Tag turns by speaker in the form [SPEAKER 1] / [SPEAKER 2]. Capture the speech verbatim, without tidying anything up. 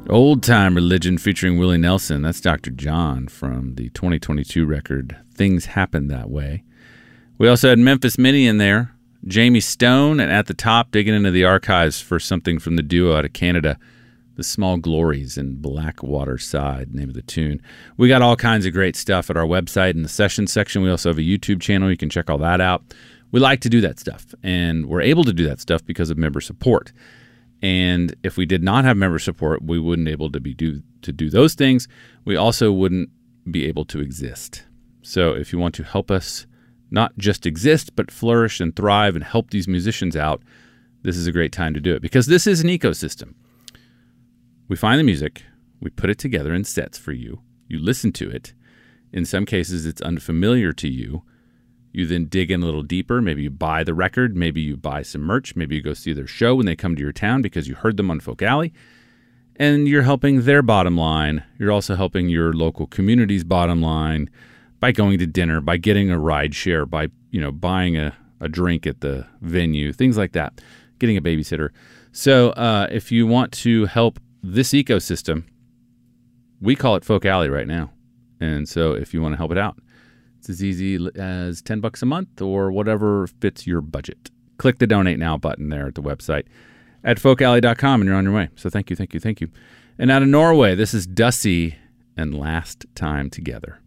[SPEAKER 1] Old Time Religion featuring Willie Nelson. That's Doctor John from the twenty twenty-two record Things Happen That Way. We also had Memphis Minnie in there, Jamie Stone, and at the top, digging into the archives for something from the duo out of Canada, The Small Glories in Blackwater Side, name of the tune. We got all kinds of great stuff at our website in the session section. We also have a YouTube channel. You can check all that out. We like to do that stuff, and we're able to do that stuff because of member support. And if we did not have member support, we wouldn't able to be do to do those things. We also wouldn't be able to exist. So if you want to help us not just exist, but flourish and thrive and help these musicians out, this is a great time to do it, because this is an ecosystem. We find the music, we put it together in sets for you, you listen to it. In some cases, it's unfamiliar to you. You then dig in a little deeper. Maybe you buy the record. Maybe you buy some merch. Maybe you go see their show when they come to your town because you heard them on Folk Alley. And you're helping their bottom line. You're also helping your local community's bottom line by going to dinner, by getting a ride share, by you know buying a, a drink at the venue, things like that, getting a babysitter. So uh, if you want to help this ecosystem, we call it Folk Alley right now. And so if you want to help it out, it's as easy as ten bucks a month or whatever fits your budget. Click the Donate Now button there at the website at folk alley dot com and you're on your way. So thank you, thank you, thank you. And out of Norway, this is Dussie and Last Time Together.